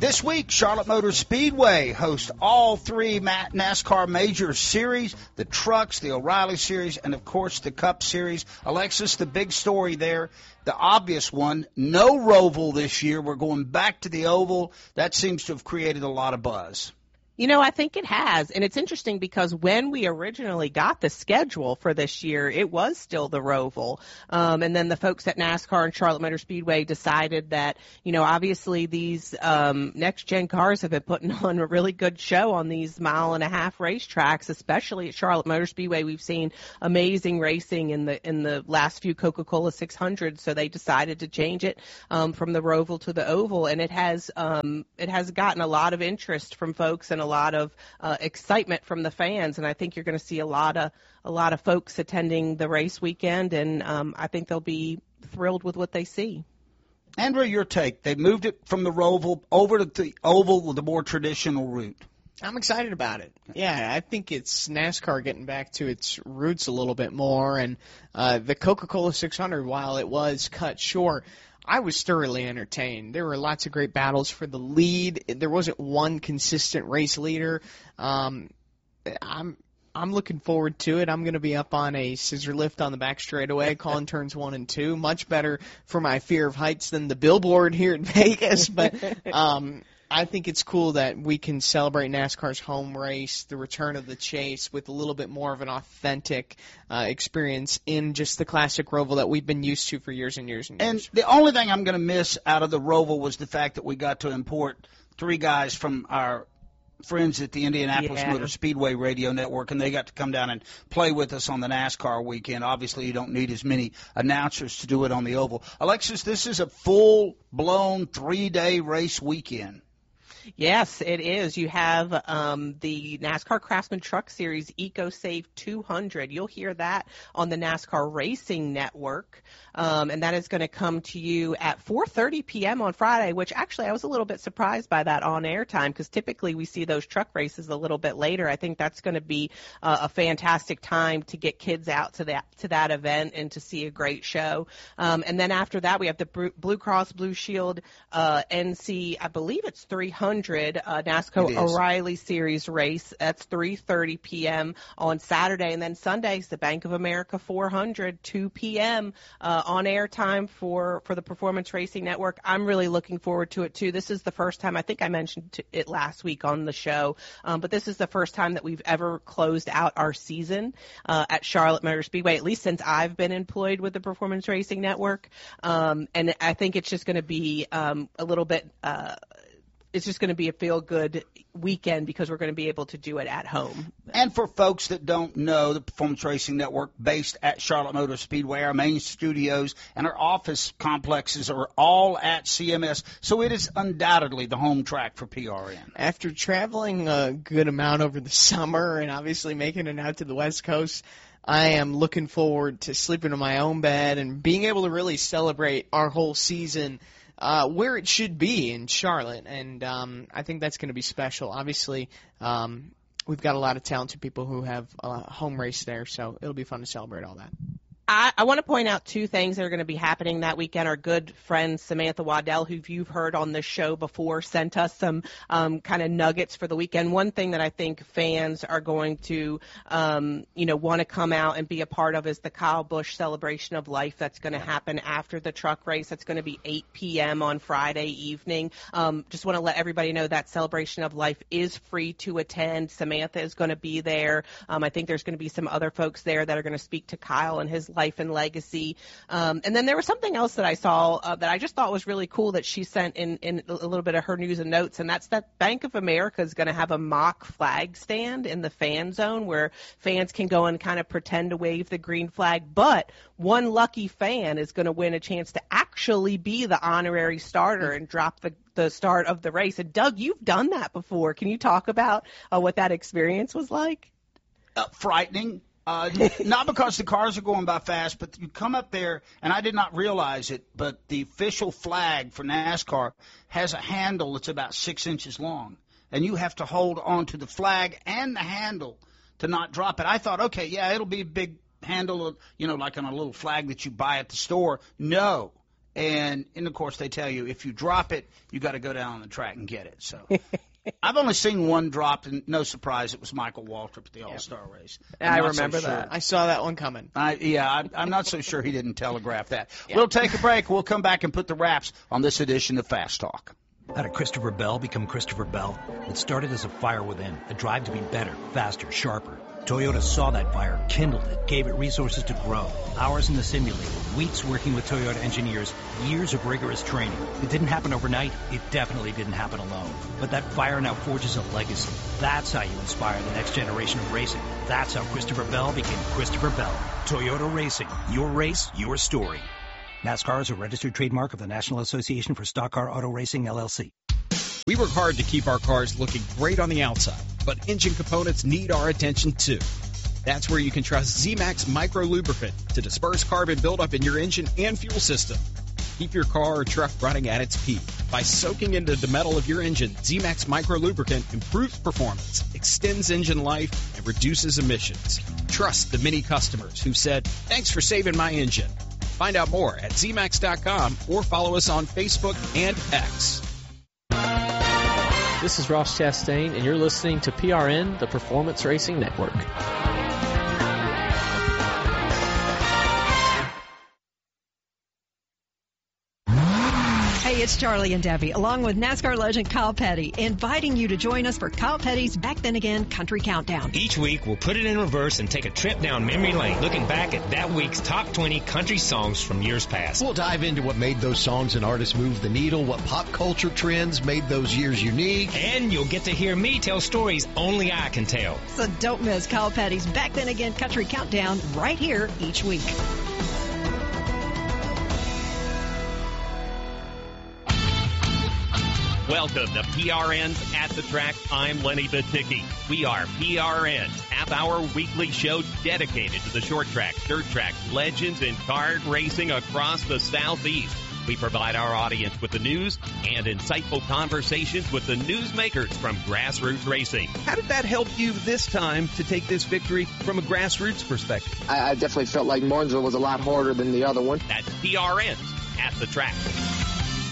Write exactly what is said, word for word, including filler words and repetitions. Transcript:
This week, Charlotte Motor Speedway hosts all three NASCAR Major Series, the Trucks, the O'Reilly Series, and, of course, the Cup Series. Alexis, the big story there, the obvious one, no Roval this year. We're going back to the Oval. That seems to have created a lot of buzz. You know, I think it has, and it's interesting because when we originally got the schedule for this year, it was still the Roval, um, and then the folks at NASCAR and Charlotte Motor Speedway decided that, you know, obviously these um, next-gen cars have been putting on a really good show on these mile-and-a-half racetracks, especially at Charlotte Motor Speedway. We've seen amazing racing in the in the last few Coca-Cola six hundreds, so they decided to change it um, from the Roval to the Oval, and it has um, it has gotten a lot of interest from folks and a lot of uh, excitement from the fans, and I think you're going to see a lot of a lot of folks attending the race weekend, and um, I think they'll be thrilled with what they see. Andrew, your take. They moved it from the Roval over to the Oval, the more traditional route. I'm excited about it. Yeah, I think it's NASCAR getting back to its roots a little bit more, and uh, the Coca-Cola six hundred, while it was cut short, I was thoroughly entertained. There were lots of great battles for the lead. There wasn't one consistent race leader. Um, I'm I'm looking forward to it. I'm going to be up on a scissor lift on the back straightaway, calling turns one and two. Much better for my fear of heights than the billboard here in Vegas. But um, I think it's cool that we can celebrate NASCAR's home race, the return of the chase, with a little bit more of an authentic uh, experience in just the classic Roval that we've been used to for years and years and years. And the only thing I'm going to miss out of the Roval was the fact that we got to import three guys from our friends at the Indianapolis yeah. Motor Speedway radio network, and they got to come down and play with us on the NASCAR weekend. Obviously, you don't need as many announcers to do it on the Oval. Alexis, this is a full-blown three-day race weekend. Yes, it is. You have um, the NASCAR Craftsman Truck Series EcoSave two hundred. You'll hear that on the NASCAR Racing Network, um, and that is going to come to you at four thirty p.m. on Friday, which actually I was a little bit surprised by that on-air time because typically we see those truck races a little bit later. I think that's going to be uh, a fantastic time to get kids out to that to that event and to see a great show. Um, and then after that, we have the Blue Cross Blue Shield uh, N C, I believe it's three hundred. Uh, NASCAR O'Reilly Series race. That's three thirty p.m. on Saturday. And then Sunday's the Bank of America four hundred, two p.m. Uh, on air time for, for the Performance Racing Network. I'm really looking forward to it, too. This is the first time, I think I mentioned it last week on the show, um, but this is the first time that we've ever closed out our season uh, at Charlotte Motor Speedway, at least since I've been employed with the Performance Racing Network. Um, and I think it's just going to be um, a little bit uh, it's just going to be a feel-good weekend because we're going to be able to do it at home. And for folks that don't know, the Performance Racing Network, based at Charlotte Motor Speedway, our main studios and our office complexes are all at C M S, so it is undoubtedly the home track for P R N. After traveling a good amount over the summer and obviously making it out to the West Coast, I am looking forward to sleeping in my own bed and being able to really celebrate our whole season Uh, where it should be in Charlotte, and um, I think that's going to be special. Obviously, um, we've got a lot of talented people who have a home race there, so it'll be fun to celebrate all that. I, I want to point out two things that are going to be happening that weekend. Our good friend Samantha Waddell, who you've heard on this show before, sent us some um, kind of nuggets for the weekend. One thing that I think fans are going to, um, you know, want to come out and be a part of is the Kyle Busch Celebration of Life that's going to happen after the truck race. That's going to be eight p.m. on Friday evening. Um, just want to let everybody know that Celebration of Life is free to attend. Samantha is going to be there. Um, I think there's going to be some other folks there that are going to speak to Kyle and his life and legacy. Um, and then there was something else that I saw uh, that I just thought was really cool that she sent in, in a little bit of her news and notes, and that's that Bank of America is going to have a mock flag stand in the fan zone where fans can go and kind of pretend to wave the green flag, but one lucky fan is going to win a chance to actually be the honorary starter and drop the the start of the race. And Doug, you've done that before. Can you talk about uh, what that experience was like? Uh, frightening. Uh, not because the cars are going by fast, but you come up there, and I did not realize it, but the official flag for NASCAR has a handle that's about six inches long, and you have to hold on to the flag and the handle to not drop it. I thought, okay, yeah, it'll be a big handle, you know, like on a little flag that you buy at the store. No. And, and, of course, they tell you if you drop it, you got to go down on the track and get it. So I've only seen one dropped, and no surprise, it was Michael Waltrip at the All-Star race. I I'm not remember so sure. that. I saw that one coming. I, yeah, I, I'm not so sure he didn't telegraph that. Yeah. We'll take a break. We'll come back and put the wraps on this edition of Fast Talk. How did Christopher Bell become Christopher Bell? It started as a fire within, a drive to be better, faster, sharper. Toyota saw that fire, kindled it, gave it resources to grow. Hours in the simulator, weeks working with Toyota engineers, years of rigorous training. It didn't happen overnight. It definitely didn't happen alone. But that fire now forges a legacy. That's how you inspire the next generation of racing. That's how Christopher Bell became Christopher Bell. Toyota Racing. Your race, your story. NASCAR is a registered trademark of the National Association for Stock Car Auto Racing, L L C. We work hard to keep our cars looking great on the outside, but engine components need our attention too. That's where you can trust Z-Max Micro Lubricant to disperse carbon buildup in your engine and fuel system. Keep your car or truck running at its peak. By soaking into the metal of your engine, Z-Max Micro Lubricant improves performance, extends engine life, and reduces emissions. Trust the many customers who've said, "Thanks for saving my engine." Find out more at Z max dot com or follow us on Facebook and X. This is Ross Chastain, and you're listening to P R N, the Performance Racing Network. Hey, it's Charlie and Debbie, along with NASCAR legend Kyle Petty, inviting you to join us for Kyle Petty's Back Then Again Country Countdown. Each week, we'll put it in reverse and take a trip down memory lane, looking back at that week's top twenty country songs from years past. We'll dive into what made those songs and artists move the needle, what pop culture trends made those years unique. And you'll get to hear me tell stories only I can tell. So don't miss Kyle Petty's Back Then Again Country Countdown right here each week. Welcome to P R N's At the Track. I'm Lenny Baticki. We are P R N's half-hour weekly show dedicated to the short track, dirt track, legends, and kart racing across the Southeast. We provide our audience with the news and insightful conversations with the newsmakers from grassroots racing. How did that help you this time to take this victory from a grassroots perspective? I, I definitely felt like Martinsville was a lot harder than the other one. That's P R N's At the Track.